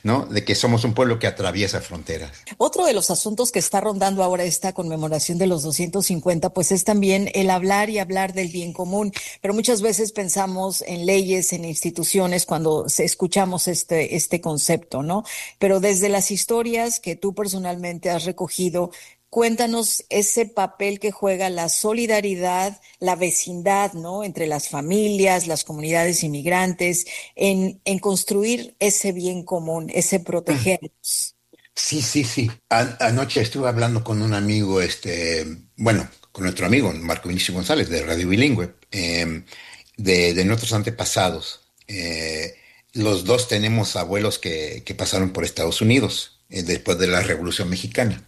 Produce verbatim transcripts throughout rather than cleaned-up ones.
¿no? De que somos un pueblo que atraviesa fronteras. Otro de los asuntos que está rondando ahora esta conmemoración de los doscientos cincuenta, pues es también el hablar y hablar del bien común, pero muchas veces pensamos en leyes, en instituciones cuando se- escuchamos este, este concepto, ¿no? Pero desde las historias que tú personalmente has recogido, cuéntanos ese papel que juega la solidaridad, la vecindad, ¿no? Entre las familias, las comunidades inmigrantes, en, en construir ese bien común, ese protegernos. Sí, sí, sí. A- anoche estuve hablando con un amigo, este, bueno, con nuestro amigo Marco Vinicio González de Radio Bilingüe, eh, de, de nuestros antepasados. Eh, los dos tenemos abuelos que, que pasaron por Estados Unidos eh, después de la Revolución Mexicana.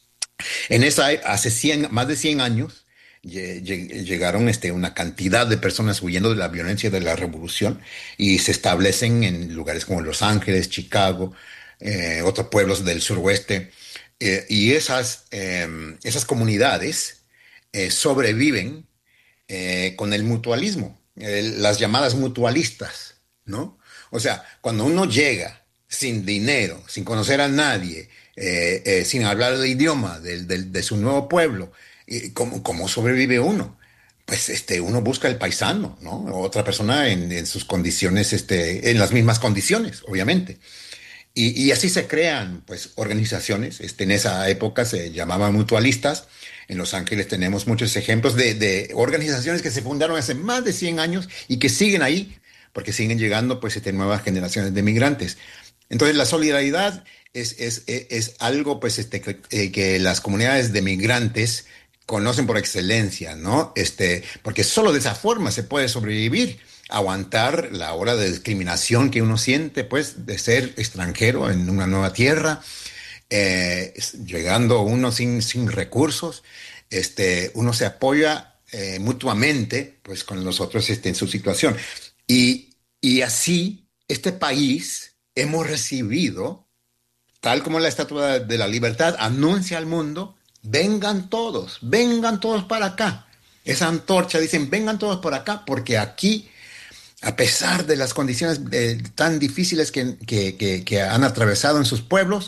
En esa, e- hace cien, más de cien años, lle- lle- llegaron este, una cantidad de personas huyendo de la violencia de la revolución y se establecen en lugares como Los Ángeles, Chicago, eh, otros pueblos del suroeste. Eh, y esas, eh, esas comunidades eh, sobreviven eh, con el mutualismo, el- las llamadas mutualistas, ¿no? O sea, cuando uno llega sin dinero, sin conocer a nadie, eh, eh, sin hablar el idioma del- del- de su nuevo pueblo, y ¿cómo, cómo sobrevive uno? Pues este, uno busca el paisano, ¿no? Otra persona en, en sus condiciones, este, en las mismas condiciones, obviamente. Y, y así se crean, pues, organizaciones. Este, en esa época se llamaban mutualistas. En Los Ángeles tenemos muchos ejemplos de, de organizaciones que se fundaron hace más de cien años y que siguen ahí, porque siguen llegando, pues, este, nuevas generaciones de migrantes. Entonces, la solidaridad es, es, es, es algo, pues, este, que, eh, que las comunidades de migrantes conocen por excelencia, ¿no? Este, porque solo de esa forma se puede sobrevivir, aguantar la hora de discriminación que uno siente, pues, de ser extranjero en una nueva tierra, eh, llegando uno sin, sin recursos, este, uno se apoya eh, mutuamente, pues, con los otros este, en su situación. Y, y así, este país hemos recibido, tal como la Estatua de la Libertad anuncia al mundo, vengan todos, vengan todos para acá. Esa antorcha dicen, vengan todos por acá, porque aquí a pesar de las condiciones eh, tan difíciles que, que, que, que han atravesado en sus pueblos,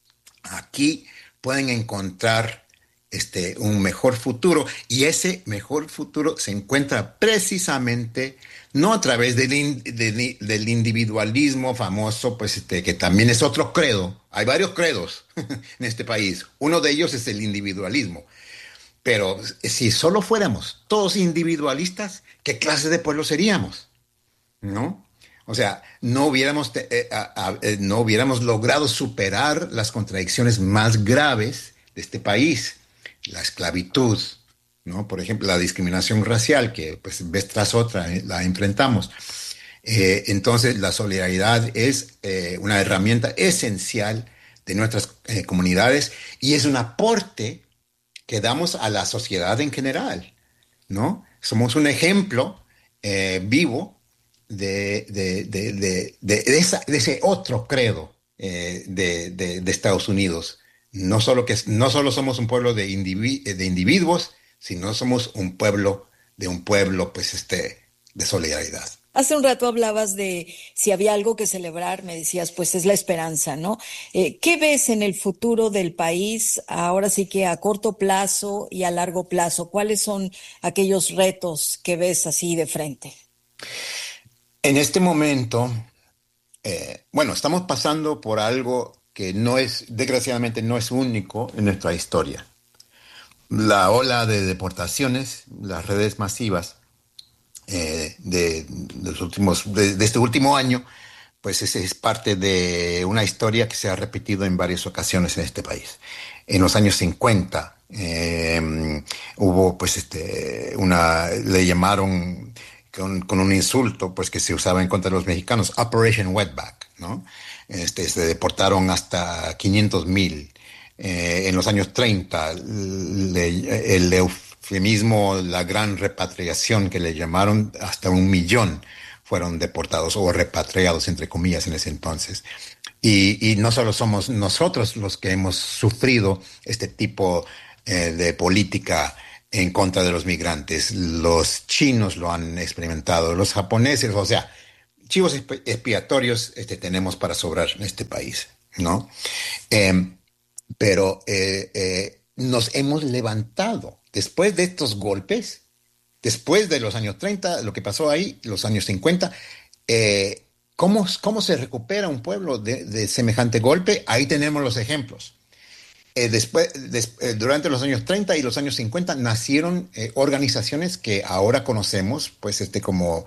aquí pueden encontrar este, un mejor futuro y ese mejor futuro se encuentra precisamente no a través del, in, de, del individualismo famoso, pues este, que también es otro credo. Hay varios credos en este país. Uno de ellos es el individualismo. Pero si solo fuéramos todos individualistas, ¿qué clase de pueblo seríamos? ¿No? O sea, no hubiéramos, te- eh, a- a- eh, no hubiéramos logrado superar las contradicciones más graves de este país, la esclavitud, ¿no? Por ejemplo, la discriminación racial, que pues vez tras otra eh, la enfrentamos. Eh, entonces, la solidaridad es eh, una herramienta esencial de nuestras eh, comunidades y es un aporte que damos a la sociedad en general, ¿no? Somos un ejemplo eh, vivo de, de, de, de, de, de esa, de ese otro credo eh, de, de, de Estados Unidos. No solo, que, no solo somos un pueblo de, indivi de individuos, sino somos un pueblo de un pueblo, pues, este, de solidaridad. Hace un rato hablabas de si había algo que celebrar, me decías, pues es la esperanza, ¿no? Eh, ¿qué ves en el futuro del país, ahora sí que a corto plazo y a largo plazo? ¿Cuáles son aquellos retos que ves así de frente? En este momento, eh, bueno, estamos pasando por algo que no es, desgraciadamente, no es único en nuestra historia. La ola de deportaciones, las redes masivas eh, de, de, los últimos, de, de, este último año, pues ese es parte de una historia que se ha repetido en varias ocasiones en este país. En los años cincuenta eh, hubo pues este, una, le llamaron con, con, un insulto pues que se usaba en contra de los mexicanos, Operation Wetback, ¿no? Este, se deportaron hasta quinientos mil. Eh, en los años treinta, le, el eufemismo, la gran repatriación que le llamaron, hasta un millón fueron deportados o repatriados, entre comillas, en ese entonces. Y, y no solo somos nosotros los que hemos sufrido este tipo eh, de política en contra de los migrantes, los chinos lo han experimentado, los japoneses, o sea, chivos expi- expiatorios este, tenemos para sobrar en este país, ¿no? Em, pero eh, eh, nos hemos levantado después de estos golpes, después de los años treinta, lo que pasó ahí, los años cincuenta. eh, ¿cómo, cómo se recupera un pueblo de, de semejante golpe? Ahí tenemos los ejemplos. Eh, después, des- eh, durante los años treinta y los años cincuenta nacieron eh, organizaciones que ahora conocemos, pues este, como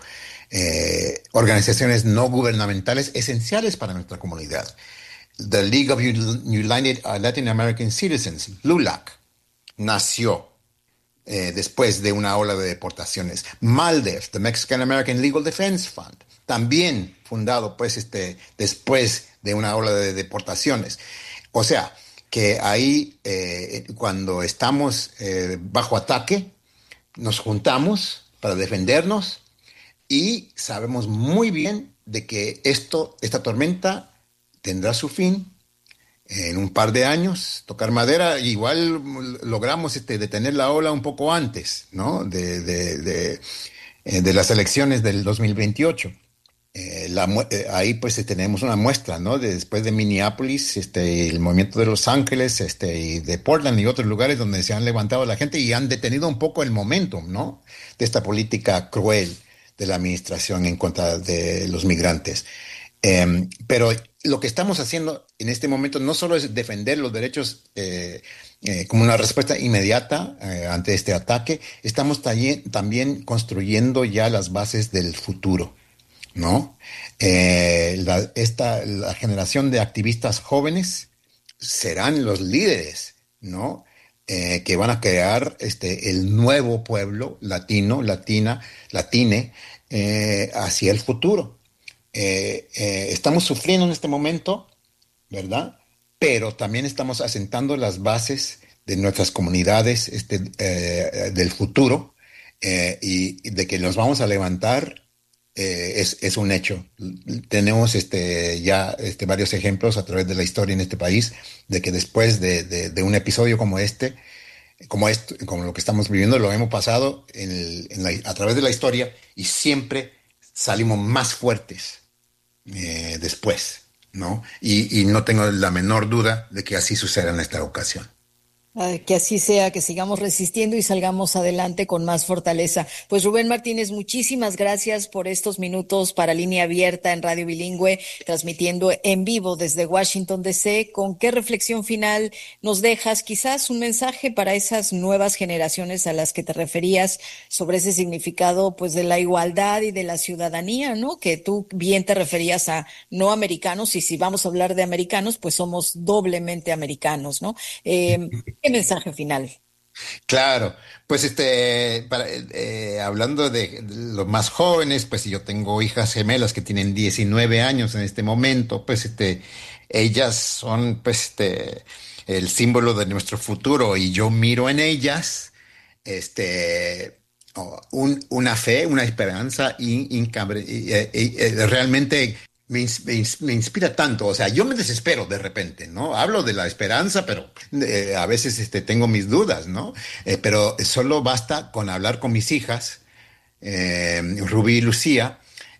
eh, organizaciones no gubernamentales esenciales para nuestra comunidad. The League of United Latin American Citizens, LULAC, nació eh, después de una ola de deportaciones. MALDEF, the Mexican American Legal Defense Fund, también fundado pues este, después de una ola de deportaciones. O sea, que ahí eh, cuando estamos eh, bajo ataque, nos juntamos para defendernos y sabemos muy bien de que esto, esta tormenta tendrá su fin en un par de años, tocar madera, igual logramos este, detener la ola un poco antes, ¿no? De, de, de, eh, de las elecciones del dos mil veintiocho. Eh, la, eh, ahí pues eh, tenemos una muestra, ¿no? De, después de Minneapolis, este, el movimiento de Los Ángeles, este, y de Portland y otros lugares donde se han levantado la gente y han detenido un poco el momentum, ¿no? De esta política cruel de la administración en contra de los migrantes. Eh, pero lo que estamos haciendo en este momento no solo es defender los derechos eh, eh, como una respuesta inmediata eh, ante este ataque, estamos también, también construyendo ya las bases del futuro, ¿no? Eh, la, esta, la generación de activistas jóvenes serán los líderes, ¿no? Eh, que van a crear este, el nuevo pueblo latino, latina, latine, eh, hacia el futuro. Eh, eh, estamos sufriendo en este momento, ¿verdad? Pero también estamos asentando las bases de nuestras comunidades este, eh, del futuro eh, y, y de que nos vamos a levantar eh, es, es un hecho. Tenemos este, ya este, varios ejemplos a través de la historia en este país de que después de, de, de un episodio como este, como, esto, como lo que estamos viviendo, lo hemos pasado en el, en la, a través de la historia y siempre salimos más fuertes eh, después, ¿no? Y, y no tengo la menor duda de que así suceda en esta ocasión. Ay, que así sea, que sigamos resistiendo y salgamos adelante con más fortaleza. Pues Rubén Martínez, muchísimas gracias por estos minutos para Línea Abierta en Radio Bilingüe, transmitiendo en vivo desde Washington, D C. ¿Con qué reflexión final nos dejas? Quizás un mensaje para esas nuevas generaciones a las que te referías sobre ese significado, pues, de la igualdad y de la ciudadanía, ¿no? Que tú bien te referías a no americanos, y si vamos a hablar de americanos, pues somos doblemente americanos, ¿no? Eh, ¿Qué mensaje final? Claro, pues este, para, eh, hablando de los más jóvenes, pues yo tengo hijas gemelas que tienen diecinueve años en este momento, pues este, ellas son pues este, el símbolo de nuestro futuro y yo miro en ellas este, oh, un- una fe, una esperanza in- incabre- y, eh, y, eh, realmente me, ins- me ins- me inspira tanto. O sea, yo me desespero de repente, ¿no? Hablo de la esperanza, pero eh, a veces este, tengo mis dudas, ¿no? Eh, pero solo basta con hablar con mis hijas, eh, Rubí y Lucía,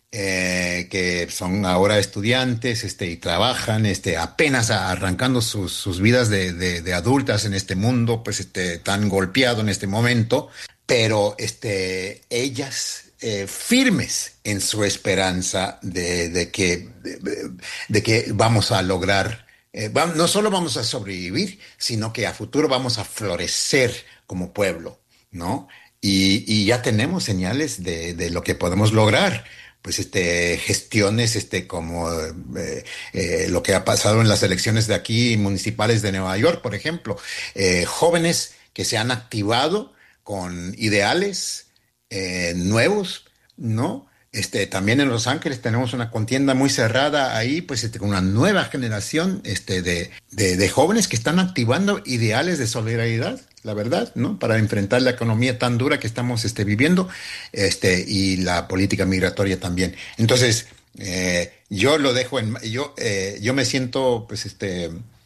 eh, que son ahora estudiantes este, y trabajan este, apenas arrancando sus, sus vidas de, de- de adultas en este mundo, pues este, tan golpeado en este momento, pero este, ellas eh, firmes en su esperanza de, de que, de, de que vamos a lograr, eh, va- no solo vamos a sobrevivir, sino que a futuro vamos a florecer como pueblo, ¿no? Y, y ya tenemos señales de, de lo que podemos lograr. Pues este, gestiones este, como eh, eh, lo que ha pasado en las elecciones de aquí municipales de Nueva York, por ejemplo. Eh, jóvenes que se han activado con ideales eh, nuevos, ¿no? Este, también en Los Ángeles tenemos una contienda muy cerrada ahí, pues este, con una nueva generación este, de, de, de jóvenes que están activando ideales de solidaridad, la verdad, ¿no? Para enfrentar la economía tan dura que estamos este, viviendo este, y la política migratoria también. Entonces, eh, yo lo dejo en, yo, eh, yo me siento, pues, este,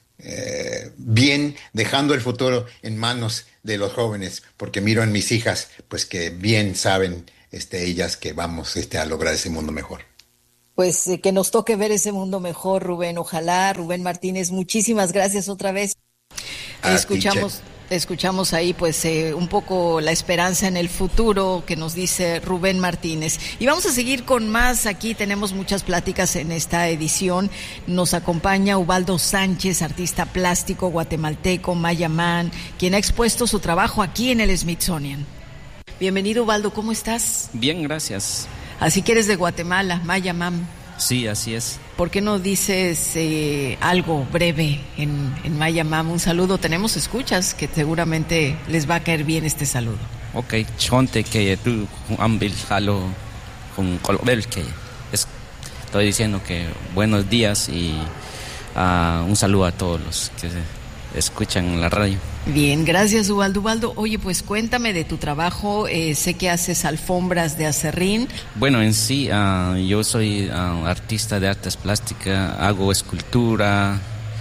eh, bien dejando el futuro en manos de los jóvenes, porque miro en mis hijas, pues, que bien saben, este, ellas que vamos, este, a lograr ese mundo mejor. Pues eh, que nos toque ver ese mundo mejor, Rubén. Ojalá, Rubén Martínez, muchísimas gracias otra vez. A Escuchamos, escuchamos ahí pues eh, un poco la esperanza en el futuro que nos dice Rubén Martínez. Y vamos a seguir con más. Aquí tenemos muchas pláticas en esta edición. Nos acompaña Ubaldo Sánchez, artista plástico guatemalteco, Maya Man, quien ha expuesto su trabajo aquí en el Smithsonian. Bienvenido, Ubaldo, ¿cómo estás? Bien, gracias. Así que eres de Guatemala, Maya Man. Sí, así es. ¿Por qué no dices eh, algo breve en, en Maya Mam? Un saludo. Tenemos escuchas que seguramente les va a caer bien este saludo. Ok, chonte que tú ambil jalo con colbel que es, estoy diciendo que buenos días y uh, un saludo a todos los que escuchan la radio. Bien, gracias, Ubaldo. Ubaldo, oye, pues cuéntame de tu trabajo. Eh, sé que haces alfombras de acerrín. Bueno, en sí, uh, yo soy uh, artista de artes plásticas, hago escultura,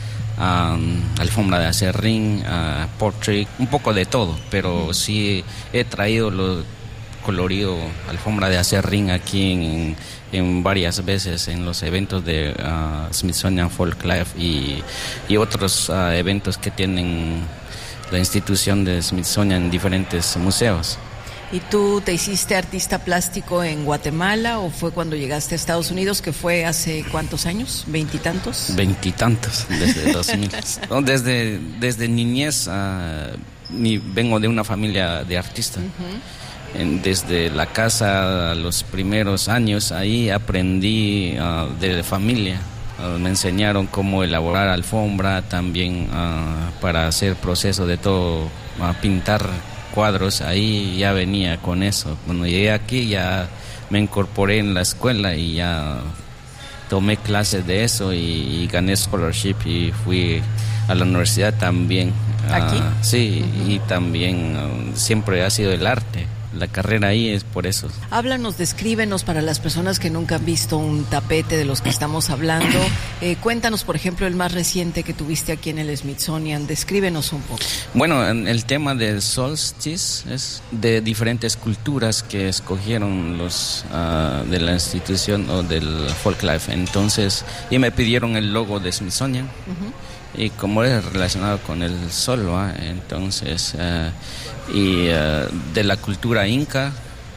um, alfombra de acerrín, uh, portrait, un poco de todo, pero sí he traído lo colorido, alfombra de acerrín aquí en, en varias veces en los eventos de uh, Smithsonian Folk Life y, y otros uh, eventos que tienen la institución de Smithsonian en diferentes museos. ¿Y tú te hiciste artista plástico en Guatemala o fue cuando llegaste a Estados Unidos, que fue hace cuántos años? ¿Veintitantos? Veintitantos, desde dos mil. No, desde, desde niñez, uh, mi, vengo de una familia de artistas. Uh-huh. En, desde la casa, los primeros años, ahí aprendí uh, de familia. Uh, me enseñaron cómo elaborar alfombra, también uh, para hacer proceso de todo, uh, pintar cuadros, ahí ya venía con eso. Cuando llegué aquí ya me incorporé en la escuela y ya tomé clases de eso y, y gané scholarship y fui a la universidad también. ¿Aquí? Uh, sí, uh-huh. Y también uh, siempre ha sido el arte. La carrera ahí es por eso. Háblanos, descríbenos para las personas que nunca han visto un tapete de los que estamos hablando. Eh, cuéntanos, por ejemplo, el más reciente que tuviste aquí en el Smithsonian. Descríbenos un poco. Bueno, el tema del solstice es de diferentes culturas que escogieron los uh, de la institución o del Folk Life. Entonces, y me pidieron el logo de Smithsonian. Uh-huh. Y como es relacionado con el sol, ¿va? Entonces... Uh, y uh, de la cultura inca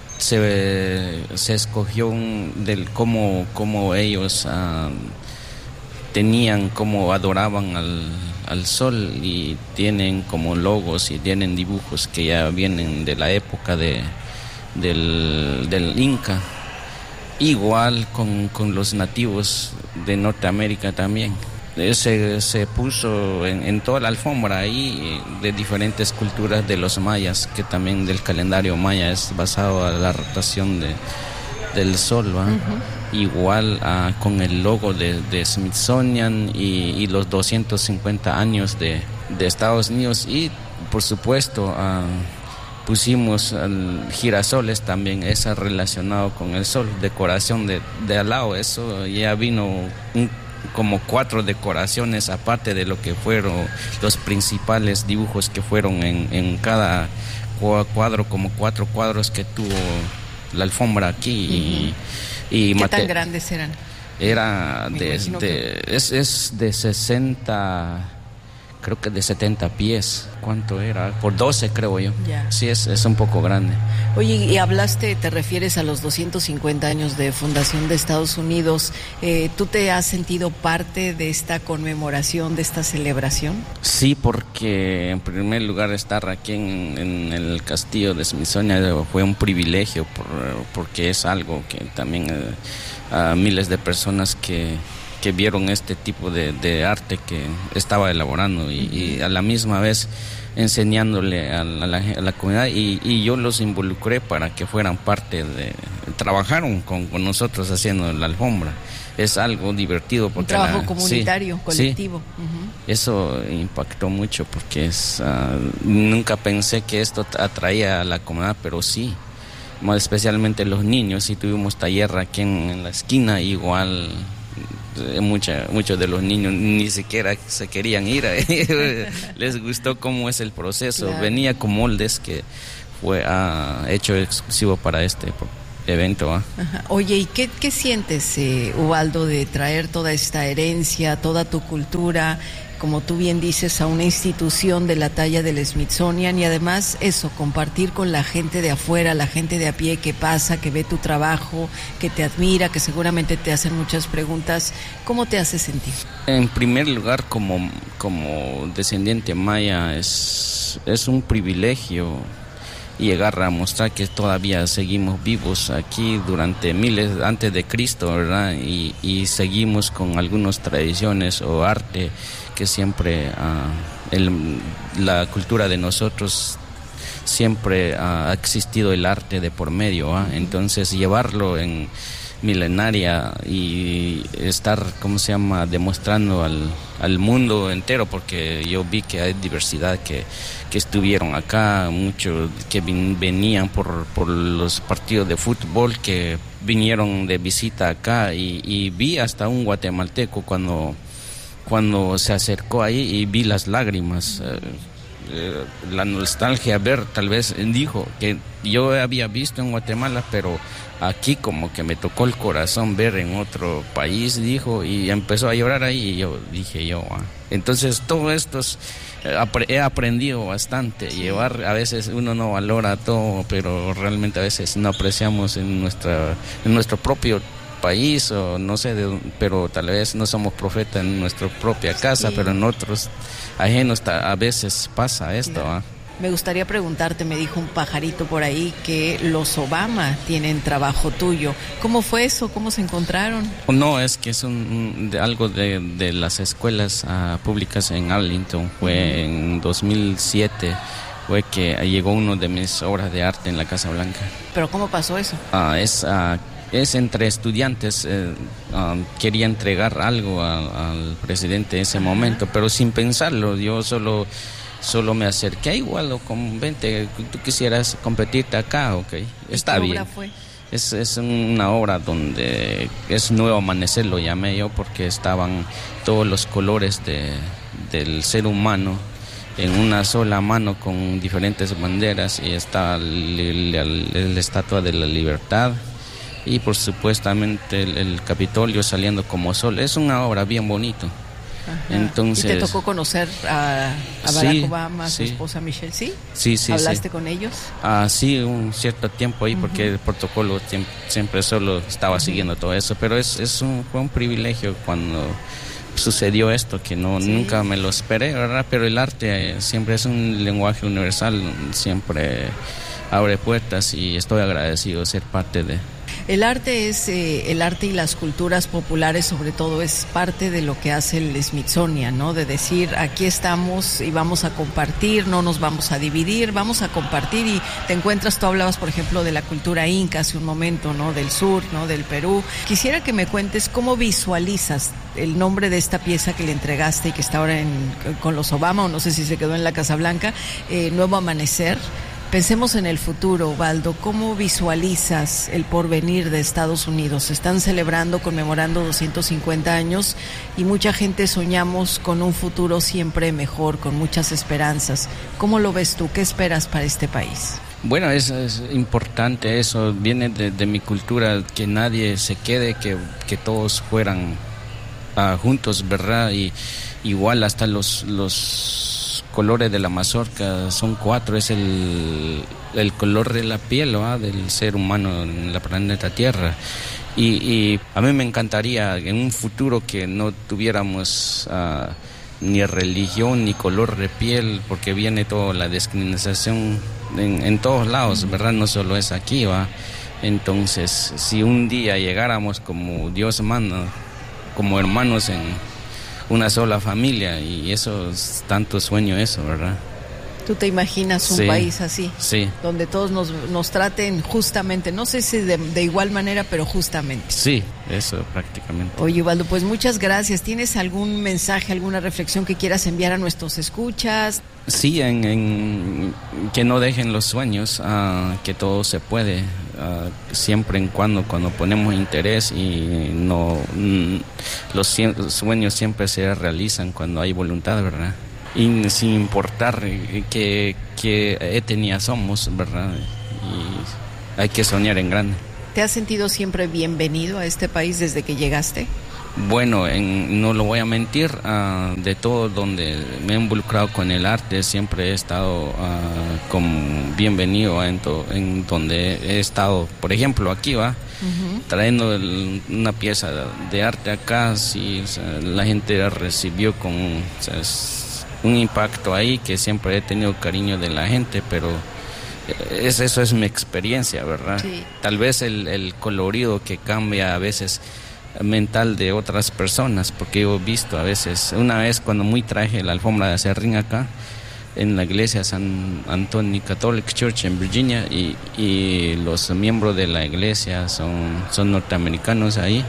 se, se escogió un, del cómo, cómo ellos uh, tenían, cómo adoraban al, al sol y tienen como logos y tienen dibujos que ya vienen de la época de, del, del inca, igual con, con los nativos de Norteamérica también. Se, se puso en, en toda la alfombra ahí de diferentes culturas de los mayas, que también del calendario maya es basado a la rotación de, del sol, ¿va? Uh-huh. Igual uh, con el logo de, de Smithsonian y, y los doscientos cincuenta años de, de Estados Unidos y por supuesto uh, pusimos uh, girasoles también, esa relacionado con el sol, decoración de, de al lado, eso ya vino un como cuatro decoraciones aparte de lo que fueron los principales dibujos que fueron en, en cada cuadro, como cuatro cuadros que tuvo la alfombra aquí. Uh-huh. y, y ¿Qué mate- tan grandes eran? Era de, de que... es, es de sesenta, creo que de setenta pies. ¿Cuánto era? Por doce, creo yo. Ya. Sí, es, es un poco grande. Oye, y hablaste, te refieres a los doscientos cincuenta años de fundación de Estados Unidos. Eh, ¿Tú te has sentido parte de esta conmemoración, de esta celebración? Sí, porque en primer lugar estar aquí en, en el castillo de Smithsonian fue un privilegio, por, porque es algo que también eh, a miles de personas que... que vieron este tipo de, de arte que estaba elaborando y, y a la misma vez enseñándole a la, a la comunidad y, y yo los involucré para que fueran parte de... Trabajaron con, con nosotros haciendo la alfombra. Es algo divertido. Porque un trabajo la, comunitario, sí, colectivo. Sí. Uh-huh. Eso impactó mucho porque es, uh, nunca pensé que esto atraía a la comunidad, pero sí. Más especialmente los niños. Y tuvimos taller aquí en, en la esquina, igual... Mucha, muchos de los niños ni siquiera se querían ir, les gustó cómo es el proceso. Claro. Venía con moldes que fue uh, hecho exclusivo para este evento. ¿eh? Ajá. Oye, ¿y qué, qué sientes, eh, Ubaldo, de traer toda esta herencia, toda tu cultura, como tú bien dices, a una institución de la talla del Smithsonian, y además eso, compartir con la gente de afuera, la gente de a pie que pasa, que ve tu trabajo, que te admira, que seguramente te hacen muchas preguntas? ¿Cómo te hace sentir? En primer lugar, como, como descendiente maya, es, es un privilegio llegar a mostrar que todavía seguimos vivos aquí durante miles antes de Cristo, ¿verdad? Y, y seguimos con algunas tradiciones o arte que siempre, uh, el, la cultura de nosotros, siempre uh, ha existido el arte de por medio, ¿eh? Entonces llevarlo en milenaria y estar, ¿cómo se llama?, demostrando al, al mundo entero, porque yo vi que hay diversidad que, que estuvieron acá, muchos que vin, venían por, por los partidos de fútbol, que vinieron de visita acá, y, y vi hasta un guatemalteco cuando, cuando se acercó ahí y vi las lágrimas. Eh, eh, la nostalgia, ver, tal vez dijo que yo había visto en Guatemala, pero aquí como que me tocó el corazón ver en otro país, dijo, y empezó a llorar ahí, y yo dije yo, ah. Entonces todo esto es, eh, he aprendido bastante, sí. Llevar, a veces uno no valora todo, pero realmente a veces no apreciamos en nuestra, en nuestro propio país, o no sé, de, pero tal vez no somos profetas en nuestra propia casa, sí. Pero en otros ajenos a veces pasa esto, claro. ¿eh? Me gustaría preguntarte, me dijo un pajarito por ahí que los Obama tienen trabajo tuyo. ¿Cómo fue eso? ¿Cómo se encontraron? No, es que es un, de, algo de, de las escuelas uh, públicas en Arlington. Fue uh-huh. en dos mil siete, fue que llegó uno de mis obras de arte en la Casa Blanca. ¿Pero cómo pasó eso? Uh, es... Uh, Es entre estudiantes, eh, um, quería entregar algo a, al presidente en ese Ajá. momento, pero sin pensarlo, yo solo solo me acerqué, igual, o con vente, tú quisieras competirte acá, ok, está bien. ¿Qué obra fue? Es, es una obra donde es Nuevo Amanecer, lo llamé yo, porque estaban todos los colores de, del ser humano en una sola mano con diferentes banderas, y está la estatua de la libertad, y por supuestamente el, el Capitolio saliendo como sol. Es una obra bien bonito. Ajá. Entonces, ¿y te tocó conocer a, a Barack sí, Obama, a su sí. esposa Michelle? ¿Sí? Sí, sí. ¿Hablaste sí. con ellos? Ah, sí, un cierto tiempo ahí, uh-huh. porque el protocolo siempre, siempre solo estaba uh-huh. siguiendo todo eso, pero es, es un, fue un privilegio cuando sucedió esto, que no sí. nunca me lo esperé, ¿verdad? Pero el arte eh, siempre es un lenguaje universal, siempre abre puertas, y estoy agradecido de ser parte de... El arte es eh, el arte y las culturas populares, sobre todo, es parte de lo que hace el Smithsonian, ¿no? De decir, aquí estamos y vamos a compartir, no nos vamos a dividir, vamos a compartir. Y te encuentras, tú hablabas, por ejemplo, de la cultura inca hace un momento, ¿no? Del sur, ¿no? Del Perú. Quisiera que me cuentes cómo visualizas el nombre de esta pieza que le entregaste y que está ahora en, con los Obama, o no sé si se quedó en la Casa Blanca, eh, Nuevo Amanecer. Pensemos en el futuro, Ubaldo. ¿Cómo visualizas el porvenir de Estados Unidos? Están celebrando, conmemorando doscientos cincuenta años, y mucha gente soñamos con un futuro siempre mejor, con muchas esperanzas. ¿Cómo lo ves tú? ¿Qué esperas para este país? Bueno, es, es importante eso, viene de, de mi cultura, que nadie se quede, que, que todos fueran uh, juntos, ¿verdad? Y igual hasta los... los colores de la mazorca son cuatro, es el, el color de la piel, ¿no? Del ser humano en la planeta Tierra, y, y a mí me encantaría en un futuro que no tuviéramos uh, ni religión ni color de piel, porque viene toda la discriminación en, en todos lados, ¿verdad? No solo es aquí, ¿va? Entonces, si un día llegáramos como Dios manda, como hermanos en una sola familia, y eso es tanto sueño eso, ¿verdad? ¿Tú te imaginas un sí, país así? Sí. Donde todos nos, nos traten justamente, no sé si de, de igual manera, pero justamente. Sí, eso prácticamente. Oye, Ubaldo, pues muchas gracias. ¿Tienes algún mensaje, alguna reflexión que quieras enviar a nuestros escuchas? Sí, en, en que no dejen los sueños, uh, que todo se puede, uh, siempre en cuando cuando ponemos interés, y no mm, los sueños siempre se realizan cuando hay voluntad, ¿verdad? Y sin importar qué, qué etnia somos, ¿verdad? Y hay que soñar en grande. ¿Te has sentido siempre bienvenido a este país desde que llegaste? Bueno, en, no lo voy a mentir, uh, de todo donde me he involucrado con el arte siempre he estado uh, como bienvenido en, to, en donde he estado. Por ejemplo, aquí va, uh-huh. trayendo el, una pieza de arte acá, sí, o sea, la gente recibió con o sea, un impacto ahí que siempre he tenido cariño de la gente, pero es, eso es mi experiencia, ¿verdad? Sí. Tal vez el, el colorido que cambia a veces mental de otras personas, porque yo he visto a veces, una vez cuando muy traje la alfombra de acerrín acá en la iglesia San Antonio Catholic Church en Virginia, y, y los miembros de la iglesia son, son norteamericanos ahí,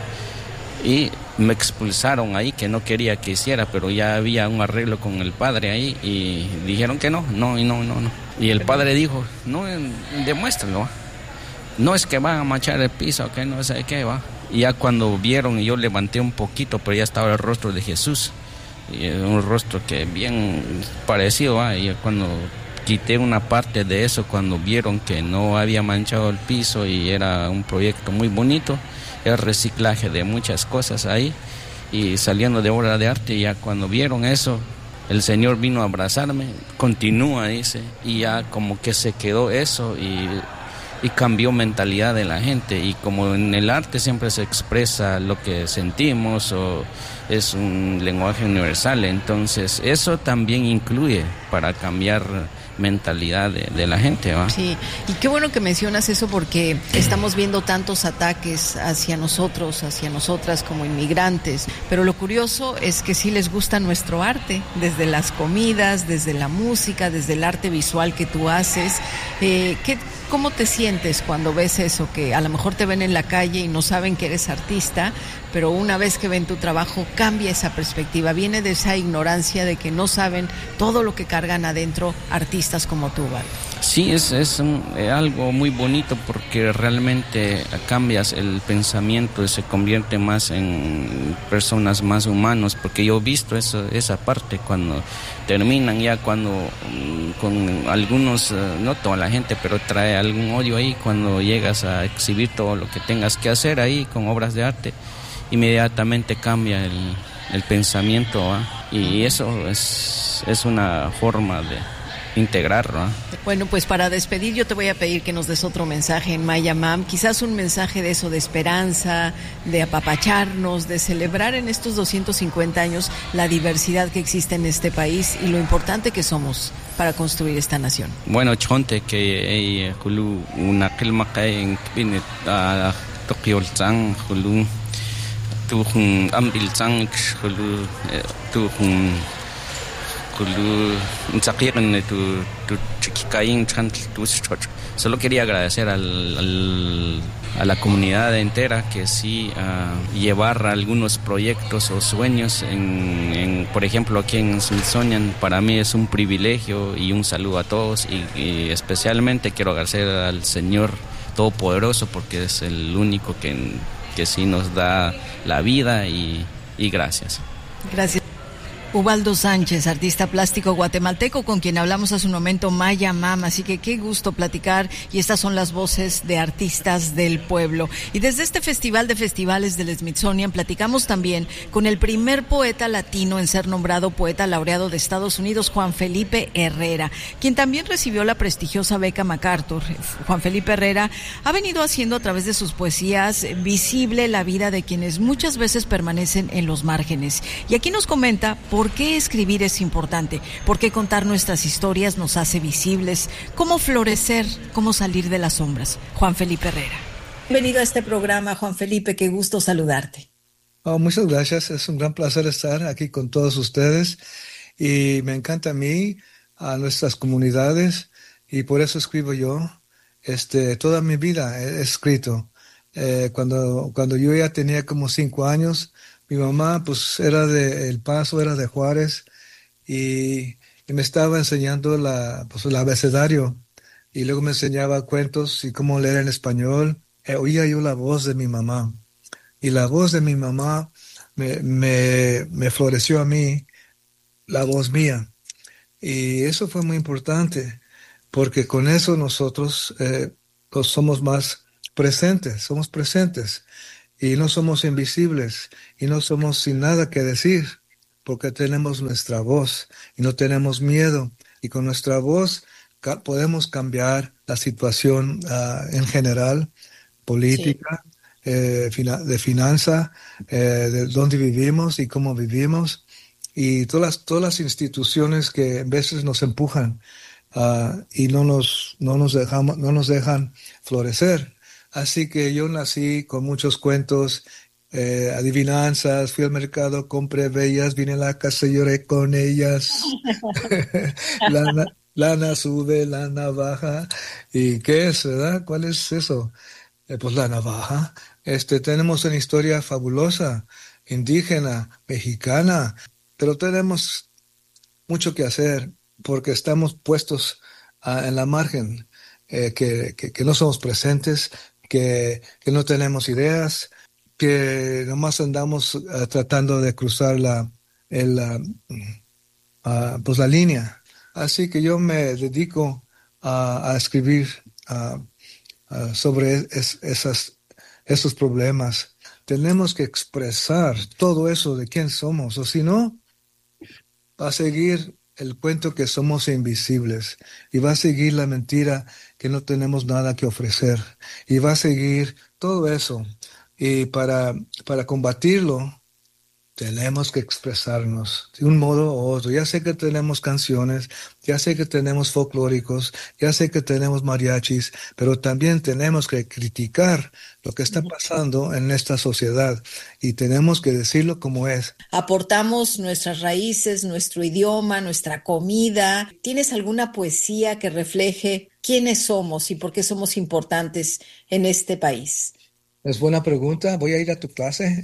y me expulsaron ahí, que no quería que hiciera, pero ya había un arreglo con el padre ahí y dijeron que no, no, y no, no, no. Y el padre dijo, no, demuéstralo, no es que van a manchar el piso, que no sé qué, va. Y ya cuando vieron, yo levanté un poquito, pero ya estaba el rostro de Jesús, y un rostro que bien parecido, ¿eh? Y cuando quité una parte de eso, cuando vieron que no había manchado el piso y era un proyecto muy bonito, el reciclaje de muchas cosas ahí, y saliendo de obra de arte, ya cuando vieron eso, el Señor vino a abrazarme, continúa, dice, y ya como que se quedó eso, y... y cambió mentalidad de la gente, y como en el arte siempre se expresa lo que sentimos o es un lenguaje universal, entonces eso también incluye para cambiar mentalidad de, de la gente, ¿va? Sí, y qué bueno que mencionas eso, porque estamos viendo tantos ataques hacia nosotros, hacia nosotras como inmigrantes, pero lo curioso es que sí les gusta nuestro arte, desde las comidas, desde la música, desde el arte visual que tú haces. Eh, ¿qué, ¿Cómo te sientes cuando ves eso? Que a lo mejor te ven en la calle y no saben que eres artista, pero una vez que ven tu trabajo cambia esa perspectiva, viene de esa ignorancia de que no saben todo lo que cargan adentro artistas como tú, ¿vale? Sí, es, es un, eh, algo muy bonito, porque realmente cambias el pensamiento y se convierte más en personas más humanos, porque yo he visto eso, esa parte cuando terminan ya, cuando con algunos, no toda la gente, pero trae algún odio ahí, cuando llegas a exhibir todo lo que tengas que hacer ahí con obras de arte, inmediatamente cambia el, el pensamiento, ¿eh? Y eso es, es una forma de integrarlo, ¿eh? Bueno, pues para despedir yo te voy a pedir que nos des otro mensaje en Maya Mam, quizás un mensaje de eso, de esperanza, de apapacharnos, de celebrar en estos doscientos cincuenta años la diversidad que existe en este país y lo importante que somos para construir esta nación. Bueno, chonte que hulu una kelma en pinet a Tokyo Sang hulu tu ambil sang hulu tu Solo quería agradecer al, al, a la comunidad entera que sí uh, llevar algunos proyectos o sueños en, en, por ejemplo, aquí en Smithsonian. Para mí es un privilegio, y un saludo a todos, y, y especialmente quiero agradecer al Señor Todopoderoso, porque es el único que, que sí nos da la vida, y, y gracias. Gracias. Ubaldo Sánchez, artista plástico guatemalteco, con quien hablamos hace un momento, Maya Mam, así que qué gusto platicar, y estas son las voces de artistas del pueblo. Y desde este Festival de Festivales del Smithsonian platicamos también con el primer poeta latino en ser nombrado poeta laureado de Estados Unidos, Juan Felipe Herrera, quien también recibió la prestigiosa beca MacArthur. Juan Felipe Herrera ha venido haciendo a través de sus poesías visible la vida de quienes muchas veces permanecen en los márgenes. Y aquí nos comenta ¿por qué escribir es importante? ¿Por qué contar nuestras historias nos hace visibles? ¿Cómo florecer? ¿Cómo salir de las sombras? Juan Felipe Herrera. Bienvenido a este programa, Juan Felipe, qué gusto saludarte. Oh, muchas gracias, es un gran placer estar aquí con todos ustedes, y me encanta a mí, a nuestras comunidades, y por eso escribo yo. Este, toda mi vida he escrito. Eh, cuando, cuando yo ya tenía como cinco años, mi mamá pues era de El Paso, era de Juárez, y, y me estaba enseñando la, pues, el abecedario, y luego me enseñaba cuentos y cómo leer en español. Eh, oía yo la voz de mi mamá, y la voz de mi mamá me, me, me floreció a mí, la voz mía, y eso fue muy importante, porque con eso nosotros eh, pues somos más presentes, somos presentes y no somos invisibles y no somos sin nada que decir porque tenemos nuestra voz y no tenemos miedo y con nuestra voz ca- podemos cambiar la situación uh, en general, Sí. política, eh, fina- de finanza, eh, de dónde vivimos y cómo vivimos y todas las, todas las instituciones que a veces nos empujan uh, y no nos, no nos dejamos, no nos dejan florecer. Así que yo nací con muchos cuentos, eh, adivinanzas, fui al mercado, compré bellas, vine a la casa, lloré con ellas. Lana, lana sube, lana baja. ¿Y qué es, verdad? ¿Cuál es eso? Eh, pues la navaja. Este, tenemos una historia fabulosa, indígena, mexicana, pero tenemos mucho que hacer porque estamos puestos ah, en la margen, eh, que, que- que no somos presentes, que, que no tenemos ideas, que nomás andamos ah, tratando de cruzar la, el, ah, ah, pues la línea. Así que yo me dedico a, a escribir ah, ah, sobre es- esas, esos problemas. Tenemos que expresar todo eso de quién somos, o si no, va a seguir el cuento que somos invisibles y va a seguir la mentira que no tenemos nada que ofrecer y va a seguir todo eso. Y para, para combatirlo, tenemos que expresarnos de un modo u otro. Ya sé que tenemos canciones, ya sé que tenemos folclóricos, ya sé que tenemos mariachis, pero también tenemos que criticar lo que está pasando en esta sociedad y tenemos que decirlo como es. Aportamos nuestras raíces, nuestro idioma, nuestra comida. ¿Tienes alguna poesía que refleje quiénes somos y por qué somos importantes en este país? Es buena pregunta. Voy a ir a tu clase.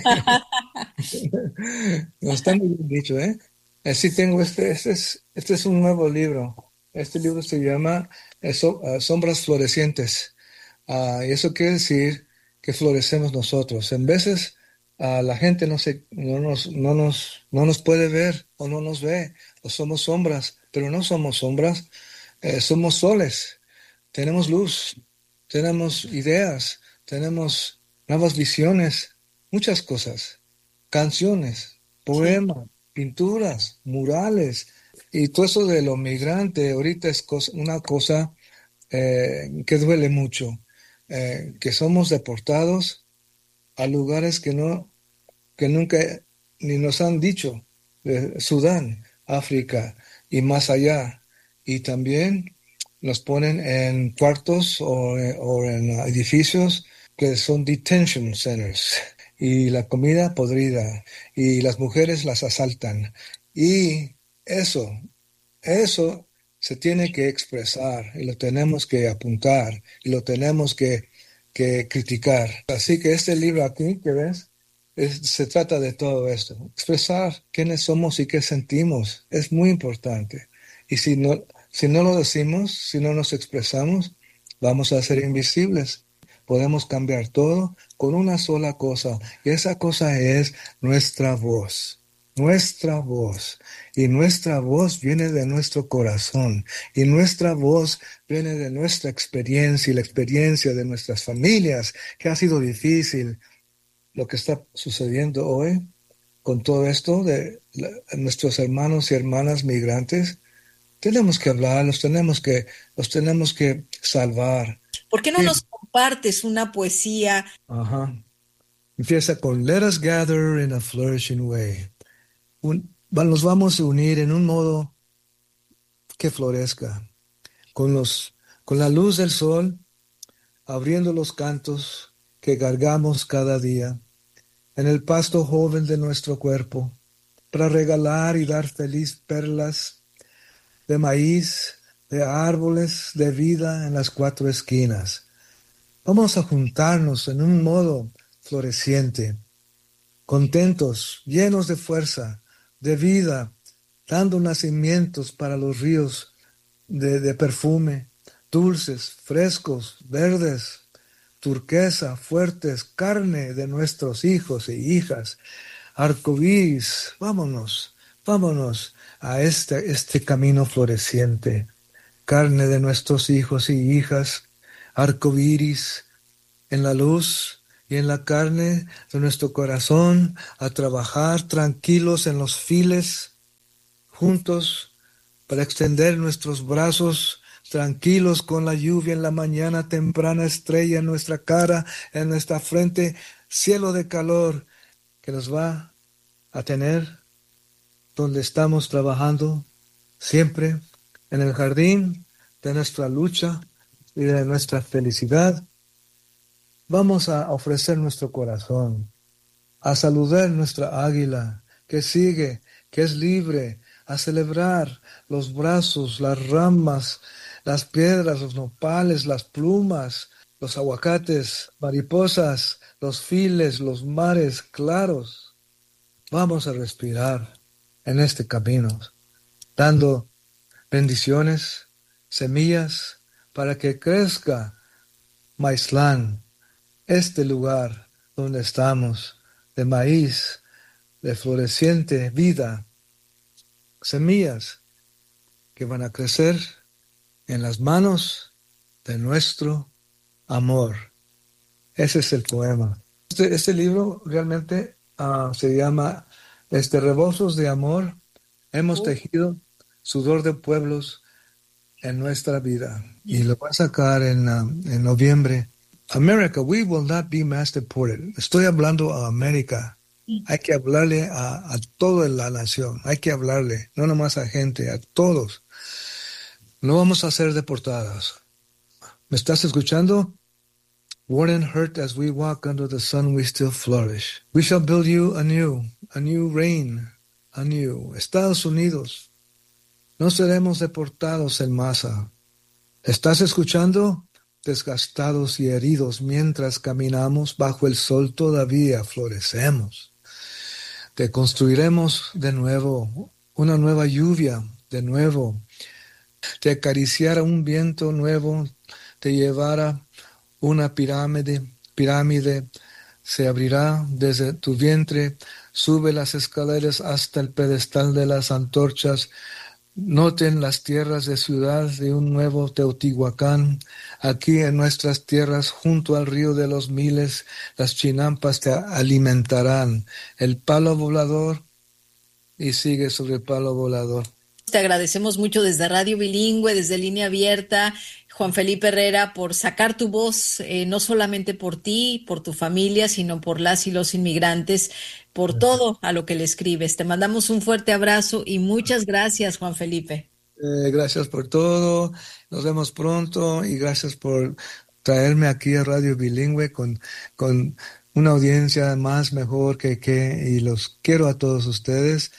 No está muy bien dicho, ¿eh? Eh, Sí tengo este, este es, este es un nuevo libro. Este libro se llama eh, So- ah, Sombras Florecientes. Ah, y eso quiere decir que florecemos nosotros. En veces ah, la gente no, se, no, nos, no, nos, no nos puede ver o no nos ve, o somos sombras, pero no somos sombras, eh, somos soles. Tenemos luz, tenemos ideas, tenemos nuevas visiones, muchas cosas, canciones, Sí, poemas, pinturas, murales. Y todo eso de lo migrante ahorita es cosa- una cosa eh, que duele mucho, eh, que somos deportados a lugares que no, que nunca ni nos han dicho, de Sudán, África y más allá. Y también nos ponen en cuartos o, eh, o en edificios que son detention centers. Y la comida podrida, y las mujeres las asaltan. Y eso eso se tiene que expresar y lo tenemos que apuntar y lo tenemos que, que criticar. Así que este libro aquí que ves, es- se trata de todo esto. Expresar quiénes somos y qué sentimos es muy importante. Y si no, si no lo decimos, si no nos expresamos, vamos a ser invisibles. Podemos cambiar todo con una sola cosa y esa cosa es nuestra voz. Nuestra voz. Y nuestra voz viene de nuestro corazón. Y nuestra voz viene de nuestra experiencia y la experiencia de nuestras familias, que ha sido difícil lo que está sucediendo hoy con todo esto de la- nuestros hermanos y hermanas migrantes. Tenemos que hablar, los tenemos que, los tenemos que salvar. ¿por qué no Sí. nos compartes una poesía? Ajá. Empieza con Let us gather in a flourishing way. Un- va- nos vamos a unir en un modo que florezca. Con los, con la luz del sol, abriendo los cantos que cargamos cada día en el pasto joven de nuestro cuerpo, para regalar y dar feliz perlas de maíz, de árboles de vida en las cuatro esquinas. Vamos a juntarnos en un modo floreciente, contentos, llenos de fuerza, de vida, dando nacimientos para los ríos de, de perfume, dulces, frescos, verdes, turquesa, fuertes, carne de nuestros hijos e hijas, arcoíris, vámonos, vámonos a este, este camino floreciente, carne de nuestros hijos y hijas, arcoíris, en la luz y en la carne de nuestro corazón, a trabajar tranquilos en los files, juntos, para extender nuestros brazos, tranquilos con la lluvia en la mañana temprana, estrella en nuestra cara, en nuestra frente, cielo de calor que nos va a tener donde estamos trabajando, siempre en el jardín de nuestra lucha y de nuestra felicidad. Vamos a ofrecer nuestro corazón, a saludar nuestra águila que sigue, que es libre, a celebrar los brazos, las ramas, las piedras, los nopales, las plumas, los aguacates, mariposas, los files, los mares claros. Vamos a respirar en este camino, dando bendiciones, semillas, para que crezca Maiztlán, este lugar donde estamos, de maíz, de floreciente vida, semillas que van a crecer en las manos de nuestro amor. Ese es el poema. Este, este libro realmente uh, se llama este, Rebozos de Amor. Hemos tejido sudor de pueblos en nuestra vida. Y lo voy a sacar en, uh, en noviembre. America, we will not be mass deported. Estoy hablando a América. Hay que hablarle a, a toda la nación. Hay que hablarle, no nomás a gente, a todos. No vamos a ser deportados. ¿Me estás escuchando? Worn and hurt as we walk under the sun, we still flourish. We shall build you anew, a new reign, anew. Estados Unidos, no seremos deportados en masa. ¿Estás escuchando? Desgastados y heridos mientras caminamos bajo el sol todavía florecemos. Te construiremos de nuevo, una nueva lluvia de nuevo. Te acariciara un viento nuevo, te llevara una pirámide, pirámide se abrirá desde tu vientre, sube las escaleras hasta el pedestal de las antorchas. Noten las tierras de ciudad de un nuevo Teotihuacán. Aquí en nuestras tierras, junto al río de los miles, las chinampas te alimentarán. El palo volador y sigue sobre el palo volador. Te agradecemos mucho desde Radio Bilingüe, desde Línea Abierta, Juan Felipe Herrera, por sacar tu voz, eh, no solamente por ti, por tu familia, sino por las y los inmigrantes, por todo a lo que le escribes. Te mandamos un fuerte abrazo y muchas gracias, Juan Felipe. Eh, gracias por todo, nos vemos pronto y gracias por traerme aquí a Radio Bilingüe con, con una audiencia más mejor que, que y los quiero a todos ustedes.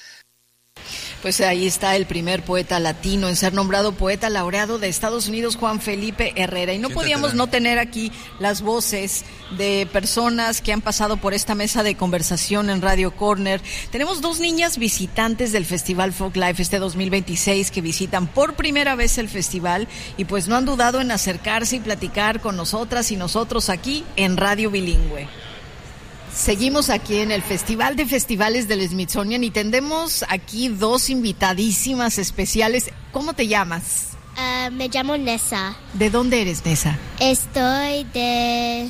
Pues ahí está el primer poeta latino en ser nombrado poeta laureado de Estados Unidos, Juan Felipe Herrera. Y no podíamos no tener aquí las voces de personas que han pasado por esta mesa de conversación en Radio Corner. Tenemos dos niñas visitantes del Festival Folklife este dos mil veintiséis que visitan por primera vez el festival y pues no han dudado en acercarse y platicar con nosotras y nosotros aquí en Radio Bilingüe. Seguimos aquí en el Festival de Festivales del Smithsonian y tendremos aquí dos invitadísimas especiales. ¿Cómo te llamas? Uh, me llamo Nessa. ¿De dónde eres, Nessa? Estoy de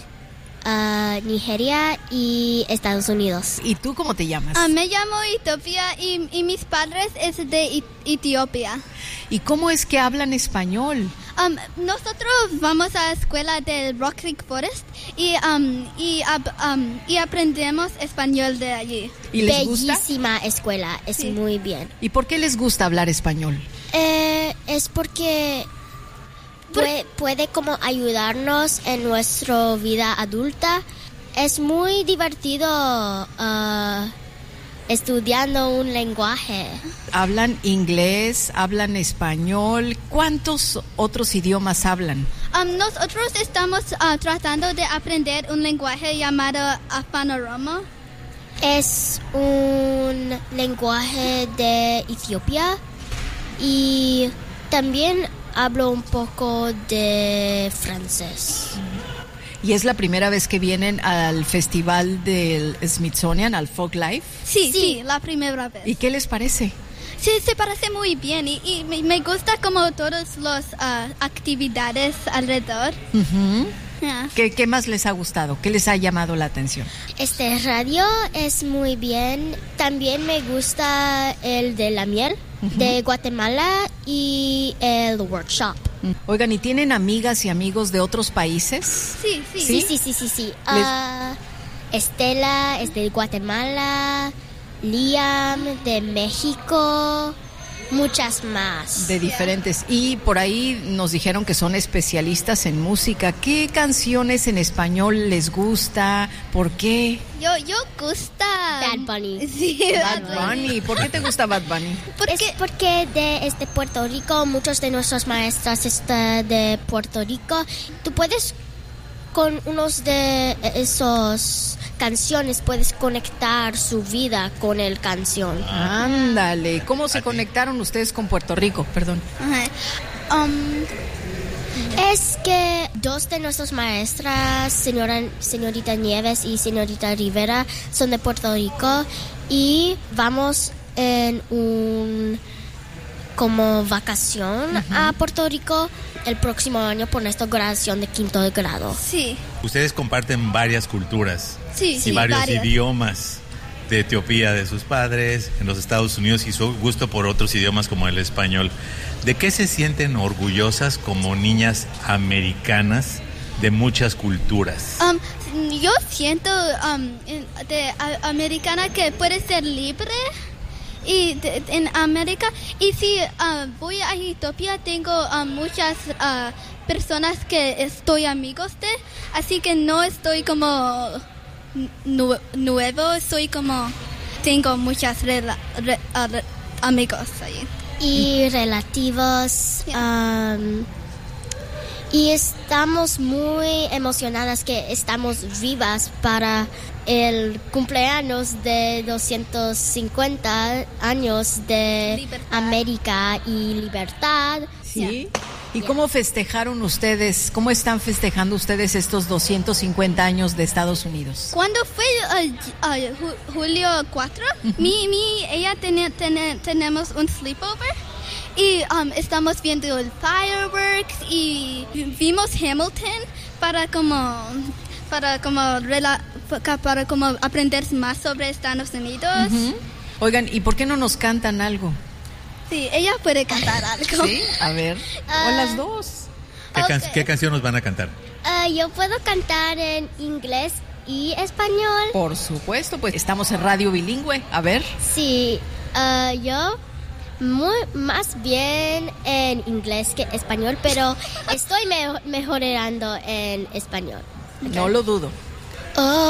uh, Nigeria y Estados Unidos. ¿Y tú cómo te llamas? Uh, me llamo Etiopía y, y mis padres es de Etiopía. ¿Y cómo es que hablan español? Um, nosotros vamos a la escuela del Rock Creek Forest y, um, y, um, y aprendemos español de allí. ¿Y les gusta? Bellísima escuela, es sí. Muy bien. ¿Y por qué les gusta hablar español? Eh, es porque puede, puede como ayudarnos en nuestra vida adulta. Es muy divertido uh, estudiando un lenguaje. ¿Hablan inglés? ¿Hablan español? ¿Cuántos otros idiomas hablan? Um, nosotros estamos uh, tratando de aprender un lenguaje llamado Afanaroma. Es un lenguaje de Etiopía y también hablo un poco de francés. ¿Y es la primera vez que vienen al festival del Smithsonian, al Folklife? Sí, sí, sí, la primera vez. ¿Y qué les parece? Sí, se parece muy bien y, y me, me gusta como todas las uh, actividades alrededor. Uh-huh. Yeah. ¿Qué, ¿Qué más les ha gustado? ¿Qué les ha llamado la atención? Este radio es muy bien. También me gusta el de la miel uh-huh. de Guatemala y el workshop. Oigan, ¿y tienen amigas y amigos de otros países? Sí, sí. Sí, sí, sí, sí, sí. Les... Uh, Estela es de Guatemala, Liam de México, muchas más. De diferentes. Y por ahí nos dijeron que son especialistas en música. ¿Qué canciones en español les gusta? ¿Por qué? Yo, yo gusta... Bad Bunny. Sí, Bad, Bad Bunny. Bunny. ¿Por qué te gusta Bad Bunny? Porque, es porque de este Puerto Rico, muchos de nuestros maestros están de Puerto Rico. Tú puedes, con unos de esos canciones, puedes conectar su vida con el canción. Ándale. ¿Cómo se conectaron ustedes con Puerto Rico? Perdón. Uh-huh. Um, es que dos de nuestras maestras, señora, señorita Nieves y señorita Rivera, son de Puerto Rico y vamos en un como vacación uh-huh. a Puerto Rico el próximo año por nuestra graduación de quinto de grado. Sí. Ustedes comparten varias culturas sí, y sí, varios varias. idiomas de Etiopía, de sus padres, en los Estados Unidos y su gusto por otros idiomas como el español. ¿De qué se sienten orgullosas como niñas americanas de muchas culturas? Um, yo siento um, de a, americana que puede ser libre. Y de, en América, y si uh, voy a Etiopía, tengo uh, muchas uh, personas que estoy amigos de, así que no estoy como nu- nuevo, soy como, tengo muchas rela- re- uh, re- amigos ahí. Y relativos, yeah. um, y estamos muy emocionadas que estamos vivas para el cumpleaños de doscientos cincuenta años de libertad. América y libertad. Sí. Yeah. ¿Y yeah. cómo festejaron ustedes? ¿Cómo están festejando ustedes estos doscientos cincuenta años de Estados Unidos? Cuando fue uh, uh, julio cuatro, uh-huh. mi, mi, ella tenía, ten, tenemos un sleepover. Y um, estamos viendo el fireworks y vimos Hamilton para como para como rela, para como aprender más sobre Estados Unidos. Uh-huh. Oigan, ¿y por qué no nos cantan algo? Sí, ella puede cantar algo. Sí, a ver, uh, o las dos. ¿Qué, okay. can- ¿Qué canción nos van a cantar? Uh, yo puedo cantar en inglés y español. Por supuesto, pues estamos en radio bilingüe. A ver. Sí, uh, yo muy más bien en inglés que español, pero estoy me- mejorando en español. No lo dudo. Oh.